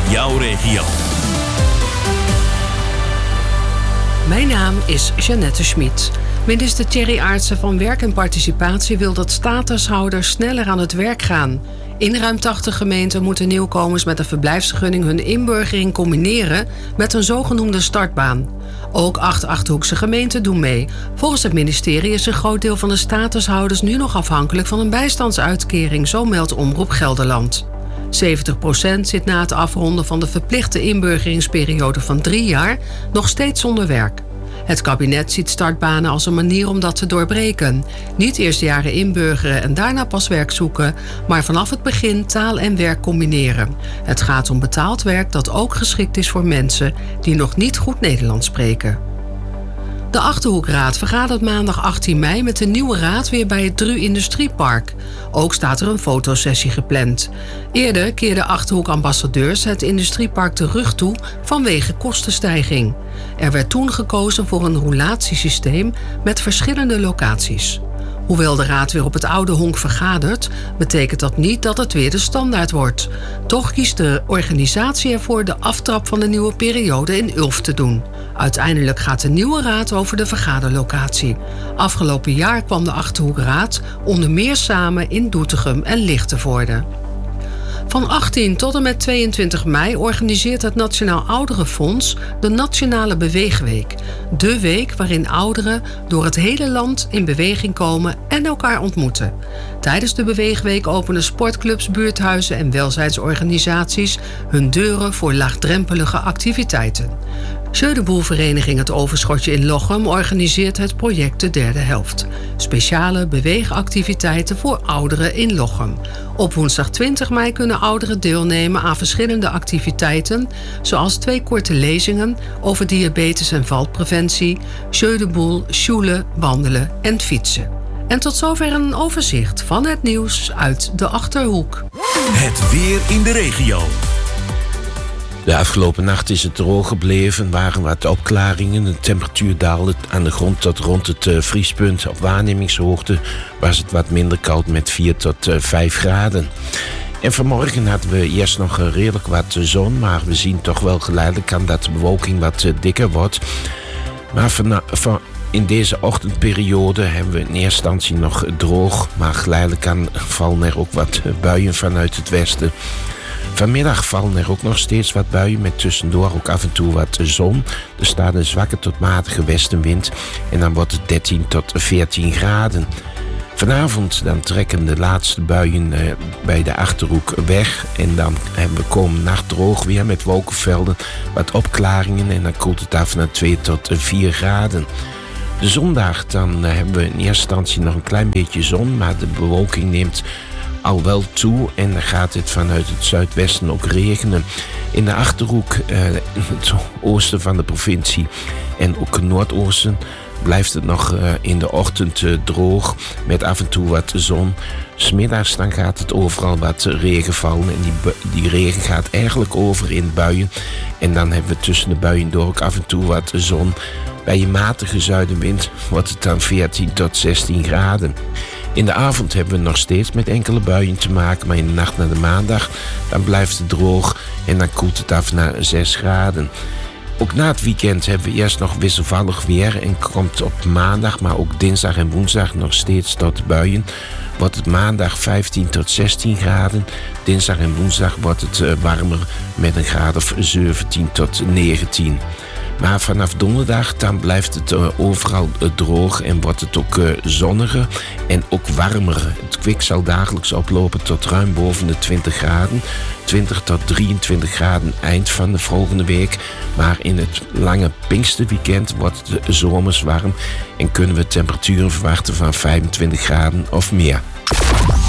jouw regio. Mijn naam is Jeannette Schmid. Minister Thierry Aartsen van Werk en Participatie wil dat statushouders sneller aan het werk gaan. In ruim 80 gemeenten moeten nieuwkomers met een verblijfsvergunning hun inburgering combineren met een zogenoemde startbaan. Ook 8 Achterhoekse gemeenten doen mee. Volgens het ministerie is een groot deel van de statushouders nu nog afhankelijk van een bijstandsuitkering, zo meldt Omroep Gelderland. 70% zit na het afronden van de verplichte inburgeringsperiode van 3 jaar nog steeds zonder werk. Het kabinet ziet startbanen als een manier om dat te doorbreken. Niet eerst jaren inburgeren en daarna pas werk zoeken, maar vanaf het begin taal en werk combineren. Het gaat om betaald werk dat ook geschikt is voor mensen die nog niet goed Nederlands spreken. De Achterhoekraad vergadert maandag 18 mei met de nieuwe raad weer bij het Dru Industriepark. Ook staat er een fotosessie gepland. Eerder keerden Achterhoek-ambassadeurs het industriepark de rug toe vanwege kostenstijging. Er werd toen gekozen voor een roulatiesysteem met verschillende locaties. Hoewel de raad weer op het oude honk vergadert, betekent dat niet dat het weer de standaard wordt. Toch kiest de organisatie ervoor de aftrap van de nieuwe periode in Ulft te doen. Uiteindelijk gaat de nieuwe raad over de vergaderlocatie. Afgelopen jaar kwam de Achterhoekraad onder meer samen in Doetinchem en Lichtenvoorde. Van 18 tot en met 22 mei organiseert het Nationaal Ouderenfonds de Nationale Beweegweek. De week waarin ouderen door het hele land in beweging komen en elkaar ontmoeten. Tijdens de Beweegweek openen sportclubs, buurthuizen en welzijnsorganisaties hun deuren voor laagdrempelige activiteiten. Jeu de Boel vereniging Het Overschotje in Lochem organiseert het project De Derde Helft. Speciale beweegactiviteiten voor ouderen in Lochem. Op woensdag 20 mei kunnen ouderen deelnemen aan verschillende activiteiten, zoals 2 korte lezingen over diabetes en valpreventie, Jeu de Boel, sjoelen, wandelen en fietsen. En tot zover een overzicht van het nieuws uit de Achterhoek. Het weer in de regio. De afgelopen nacht is het droog gebleven, waren wat opklaringen. De temperatuur daalde aan de grond tot rond het vriespunt. Op waarnemingshoogte was het wat minder koud met 4 tot 5 graden. En vanmorgen hadden we eerst nog redelijk wat zon, maar we zien toch wel geleidelijk aan dat de bewolking wat dikker wordt. Maar in deze ochtendperiode hebben we in eerste instantie nog droog, maar geleidelijk aan vallen er ook wat buien vanuit het westen. Vanmiddag vallen er ook nog steeds wat buien met tussendoor ook af en toe wat zon. Er staat een zwakke tot matige westenwind en dan wordt het 13 tot 14 graden. Vanavond dan trekken de laatste buien bij de Achterhoek weg. En dan hebben we komende nacht droog weer met wolkenvelden, wat opklaringen en dan koelt het af naar 2 tot 4 graden. De zondag dan hebben we in eerste instantie nog een klein beetje zon, maar de bewolking neemt al wel toe en dan gaat het vanuit het zuidwesten ook regenen. In de Achterhoek, het oosten van de provincie en ook het noordoosten, blijft het nog in de ochtend droog met af en toe wat zon. 'S Middags dan gaat het overal wat regen vallen en die regen gaat eigenlijk over in buien. En dan hebben we tussen de buien door ook af en toe wat zon. Bij een matige zuidenwind wordt het dan 14 tot 16 graden. In de avond hebben we nog steeds met enkele buien te maken, maar in de nacht naar de maandag dan blijft het droog en dan koelt het af naar 6 graden. Ook na het weekend hebben we eerst nog wisselvallig weer en komt op maandag, maar ook dinsdag en woensdag nog steeds tot buien. Wordt het maandag 15 tot 16 graden. Dinsdag en woensdag wordt het warmer met een graad of 17 tot 19. Maar vanaf donderdag dan blijft het overal droog en wordt het ook zonniger en ook warmer. Het kwik zal dagelijks oplopen tot ruim boven de 20 graden. 20 tot 23 graden eind van de volgende week. Maar in het lange Pinksterweekend wordt het zomers warm en kunnen we temperaturen verwachten van 25 graden of meer.